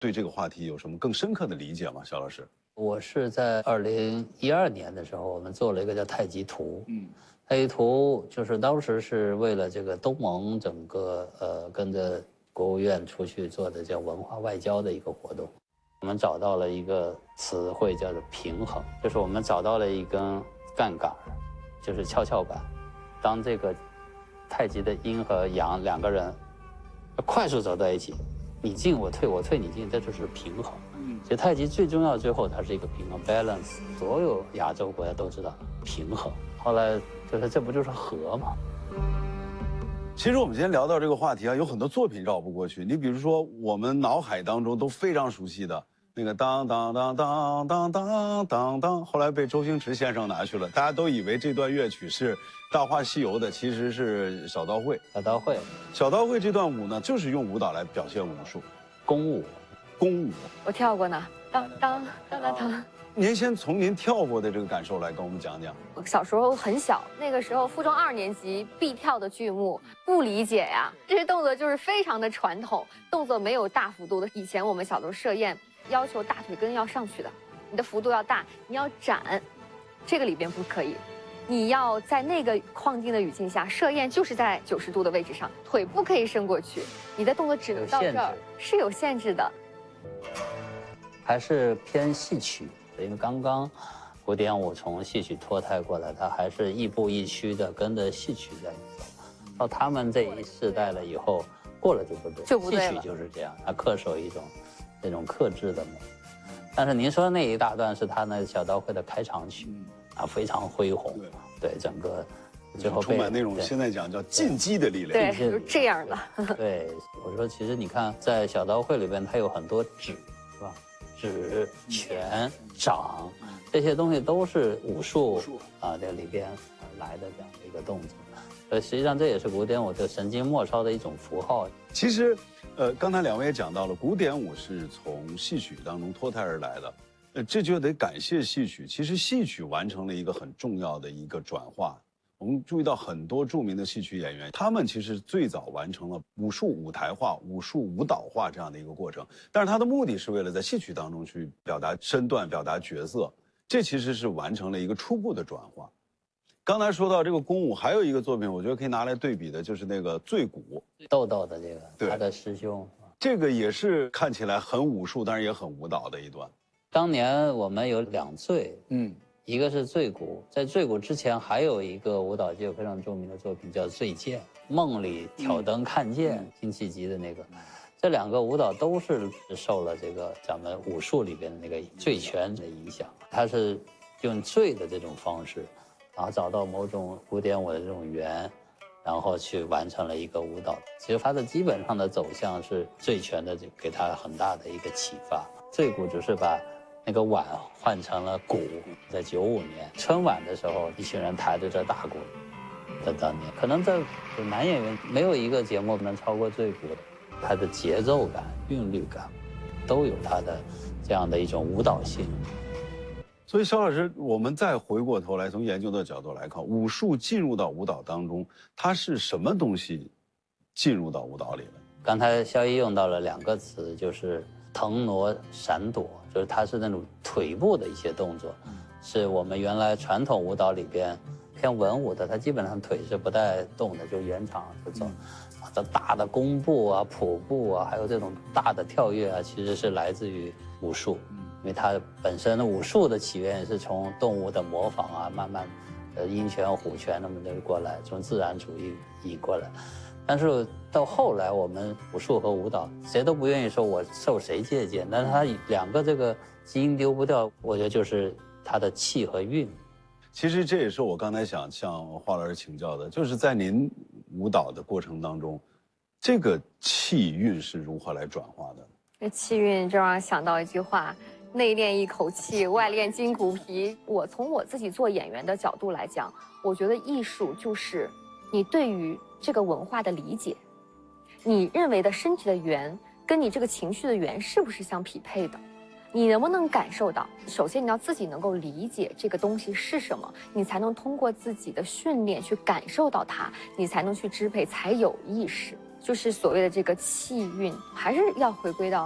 对这个话题有什么更深刻的理解吗？肖老师？ 我是在2012年的时候，我们做了一个叫太极图。太极图就是当时是为了这个东盟整个跟着国务院出去做的叫文化外交的一个活动。我们找到了一个词汇叫做平衡，就是我们找到了一根杠杆，就是跷跷板。当这个太极的阴和阳两个人快速走在一起，你进我退，我退你进，这就是平衡。其实太极最重要，最后它是一个平衡 balance。所有亚洲国家都知道平衡，后来就是这不就是和吗？ 其实我们今天聊到这个话题啊，有很多作品绕不过去。你比如说，我们脑海当中都非常熟悉的那个当当当当当当当当，后来被周星驰先生拿去了，大家都以为这段乐曲是《大话西游》的，其实是小刀会。小刀会这段舞呢，就是用舞蹈来表现武术， 功舞。 我跳过呢，当当当当当。 您先从您跳过的这个感受来跟我们讲讲。 我小时候很小，那个时候附中2年级必跳的剧目，不理解呀，这些动作就是非常的传统，动作没有大幅度的。以前我们小时候设宴要求大腿根要上去的，你的幅度要大，你要展，这个里边不可以。你要在那个框定的语境下，设宴就是在90度的位置上，腿不可以伸过去，你的动作只能到这儿，是有限制的。 还是偏戏曲，因为刚刚古典舞从戏曲脱胎过来，它还是亦步亦趋的跟着戏曲在走。到他们这一世代了以后，过了就不对，戏曲就是这样，它恪守一种那种克制的美。但是您说那一大段是他那小刀会的开场曲，啊，非常恢宏，对整个最后充满那种现在讲叫进击的力量， 对，就是这样的。 对，我说其实你看，在小刀会里边，它有很多指，是吧？指、拳、掌，这些东西都是武术啊在里边来的这样的一个动作。实际上这也是古典舞的神经末梢的一种符号。 其实，刚才两位也讲到了，古典舞是从戏曲当中脱胎而来的，这就得感谢戏曲。其实戏曲完成了一个很重要的一个转化。我们注意到很多著名的戏曲演员，他们其实最早完成了武术舞台化、武术舞蹈化这样的一个过程，但是他的目的是为了在戏曲当中去表达身段、表达角色，这其实是完成了一个初步的转化。刚才说到这个功舞，还有一个作品，我觉得可以拿来对比的，就是那个醉鼓， 豆豆的这个，他的师兄， 这个也是看起来很武术，但是也很舞蹈的一段。 当年我们有2醉，一个是醉鼓，在醉鼓之前还有一个舞蹈界非常著名的作品叫醉剑，梦里挑灯看剑，辛弃疾的那个。这2个舞蹈都是受了这个咱们武术里边的那个醉拳的影响，它是用醉的这种方式，然后找到某种古典舞的这种圆，然后去完成了一个舞蹈。其实它的基本上的走向是醉拳的，给它很大的一个启发。醉鼓只是把那个碗换成了鼓，在95年春晚的时候，一群人抬着这大鼓，在当年可能这男演员没有一个节目能超过醉鼓的，它的节奏感、韵律感，都有它的这样的一种舞蹈性。 所以肖老师，我们再回过头来，从研究的角度来看，武术进入到舞蹈当中，它是什么东西进入到舞蹈里了？ 刚才肖一用到了2个词，就是腾挪闪躲，就是它是那种腿部的一些动作，是我们原来传统舞蹈里边偏文武的，它基本上腿是不带动的，就原场就走。这大的弓步啊、普步啊，还有这种大的跳跃啊，其实是来自于武术，因为它本身的武术的起源是从动物的模仿啊，慢慢鹰拳、虎拳那么的过来，从自然主义引过来。但是到后来，我们武术和舞蹈谁都不愿意说我受谁借鉴，但是它2个这个基因丢不掉，我觉得就是它的气和韵。 其实这也是我刚才想向华老师请教的，就是在您舞蹈的过程当中，这个气韵是如何来转化的？ 这气韵就让我想到一句话：内练一口气，外练筋骨皮。我从我自己做演员的角度来讲，我觉得艺术就是你对于这个文化的理解，你认为的身体的圆跟你这个情绪的圆是不是相匹配的？你能不能感受到？首先你要自己能够理解这个东西是什么，你才能通过自己的训练去感受到它，你才能去支配，才有意识。就是所谓的这个气韵，还是要回归到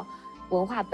文化